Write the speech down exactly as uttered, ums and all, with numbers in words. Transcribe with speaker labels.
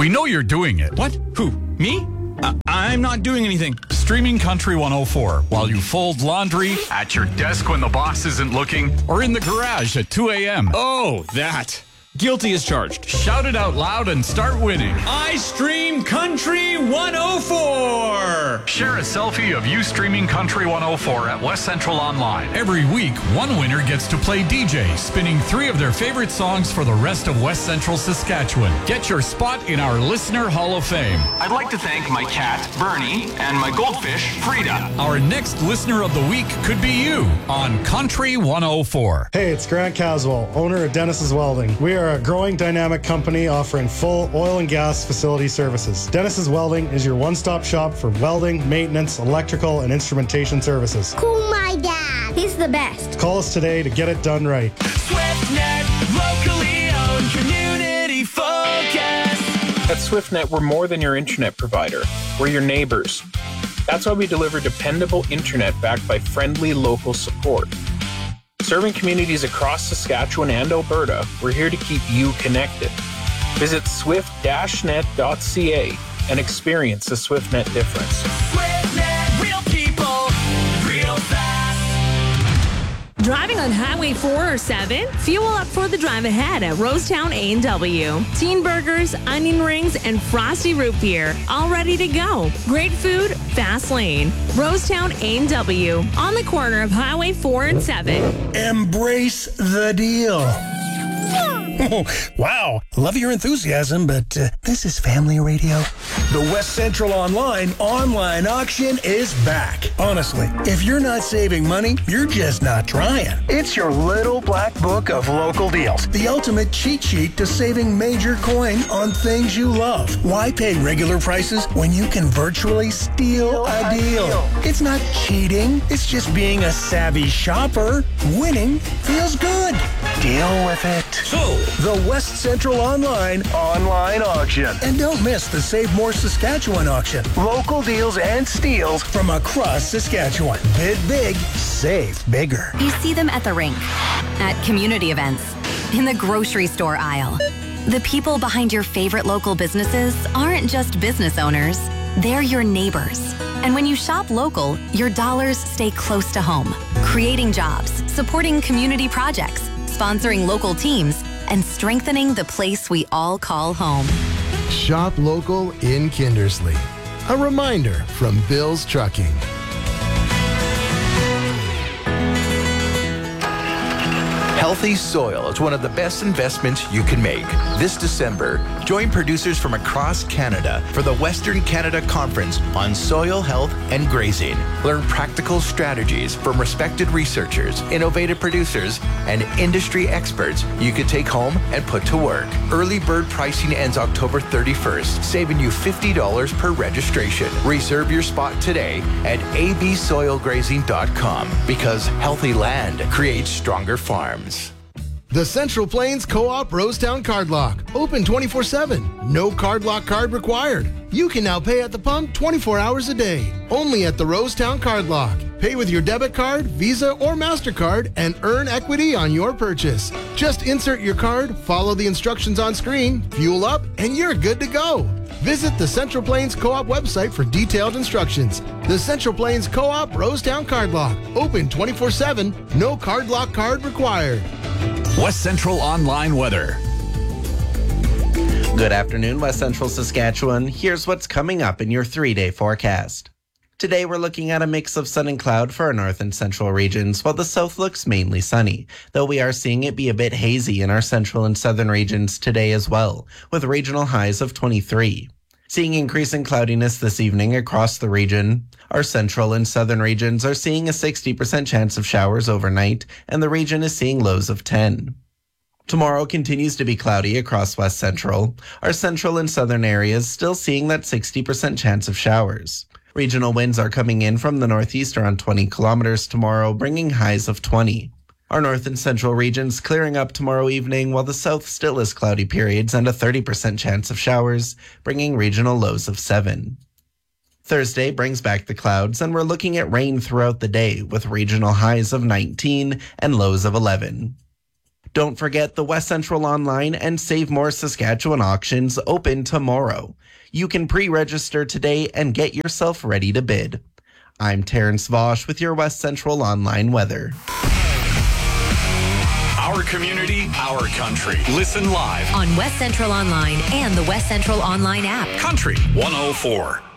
Speaker 1: We know you're doing it.
Speaker 2: What? Who? Me? Uh, I'm not doing anything.
Speaker 1: Streaming Country one oh four while you fold laundry, at your desk when the boss isn't looking, or in the garage at two a.m.
Speaker 2: Oh, that. Guilty as charged.
Speaker 1: Shout it out loud and start winning.
Speaker 2: I stream Country one oh four.
Speaker 1: Share a selfie of you streaming Country one oh four at West Central Online. Every week, one winner gets to play D J, spinning three of their favorite songs for the rest of West Central Saskatchewan. Get your spot in our Listener Hall of Fame.
Speaker 3: I'd like to thank my cat, Bernie, and my goldfish, Frida.
Speaker 1: Our next Listener of the Week could be you on Country one oh four.
Speaker 4: Hey, it's Grant Caswell, owner of Dennis's Welding. We are a growing dynamic company offering full oil and gas facility services. Dennis's Welding is your one-stop shop for welding, maintenance, electrical, and instrumentation services.
Speaker 5: Cool my dad. He's the best.
Speaker 4: Call us today to get it done right.
Speaker 6: SwiftNet, locally owned, community focused.
Speaker 7: At SwiftNet, we're more than your internet provider. We're your neighbors. That's why we deliver dependable internet backed by friendly local support. Serving communities across Saskatchewan and Alberta, we're here to keep you connected. Visit swift dash net dot c a and experience the SwiftNet difference.
Speaker 6: SwiftNet, real people, real fast.
Speaker 8: Driving on Highway four or seven? Fuel up for the drive ahead at Rosetown A and W. Teen burgers, onion rings, and frosty root beer. All ready to go. Great food, fast lane. Rosetown A and W. On the corner of Highway four and seven.
Speaker 9: Embrace the deal. Oh, wow. Love your enthusiasm, but uh, this is family radio. The West Central Online online auction is back. Honestly, if you're not saving money, you're just not trying. It's your little black book of local deals. The ultimate cheat sheet to saving major coin on things you love. Why pay regular prices when you can virtually steal a deal? It's not cheating. It's just being a savvy shopper. Winning feels good. Deal with it.
Speaker 2: So,
Speaker 9: the West Central Online online auction. And don't miss the Save More Saskatchewan auction. Local deals and steals from across Saskatchewan. Bid big, save bigger.
Speaker 10: You see them at the rink, at community events, in the grocery store aisle. The people behind your favorite local businesses aren't just business owners. They're your neighbors. And when you shop local, your dollars stay close to home, creating jobs, supporting community projects, sponsoring local teams, and strengthening the place we all call home.
Speaker 11: Shop local in Kindersley. A reminder from Bill's Trucking.
Speaker 12: Healthy soil is one of the best investments you can make. This December, join producers from across Canada for the Western Canada Conference on Soil Health and Grazing. Learn practical strategies from respected researchers, innovative producers, and industry experts you can take home and put to work. Early bird pricing ends October thirty-first, saving you fifty dollars per registration. Reserve your spot today at a b soil grazing dot com because healthy land creates stronger farms.
Speaker 11: The Central Plains Co-op Rosetown Card Lock. Open twenty-four seven. No card lock card required. You can now pay at the pump twenty-four hours a day. Only at the Rosetown Card Lock. Pay with your debit card, Visa, or MasterCard and earn equity on your purchase. Just insert your card, follow the instructions on screen, fuel up, and you're good to go. Visit the Central Plains Co-op website for detailed instructions. The Central Plains Co-op Rosetown Card Lock. Open twenty-four seven. No card lock card required.
Speaker 1: West Central Online weather.
Speaker 13: Good afternoon, West Central Saskatchewan. Here's what's coming up in your three-day forecast. Today, we're looking at a mix of sun and cloud for our north and central regions, while the south looks mainly sunny, though we are seeing it be a bit hazy in our central and southern regions today as well, with regional highs of twenty-three. Seeing increasing cloudiness this evening across the region. Our central and southern regions are seeing a sixty percent chance of showers overnight, and the region is seeing lows of ten. Tomorrow continues to be cloudy across West Central. Our central and southern areas still seeing that sixty percent chance of showers. Regional winds are coming in from the northeast around twenty kilometers tomorrow, bringing highs of twenty. Our north and central regions clearing up tomorrow evening, while the south still has cloudy periods and a thirty percent chance of showers, bringing regional lows of seven. Thursday brings back the clouds, and we're looking at rain throughout the day, with regional highs of nineteen and lows of eleven. Don't forget the West Central Online and Save More Saskatchewan auctions open tomorrow. You can pre-register today and get yourself ready to bid. I'm Terrence Vosch with your West Central Online weather.
Speaker 1: Our community, our country. Listen live
Speaker 10: on West Central Online and the West Central Online app.
Speaker 1: Country one oh four.